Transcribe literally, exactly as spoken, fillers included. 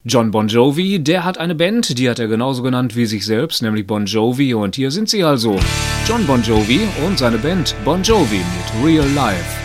John Bon Jovi, der hat eine Band, die hat er genauso genannt wie sich selbst, nämlich Bon Jovi, und hier sind sie also. John Bon Jovi und seine Band Bon Jovi mit Real Life.